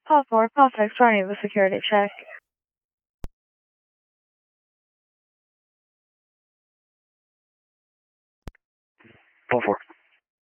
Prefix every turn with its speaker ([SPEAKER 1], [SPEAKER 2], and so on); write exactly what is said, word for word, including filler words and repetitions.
[SPEAKER 1] Call four, call six, running the security check.
[SPEAKER 2] Call four.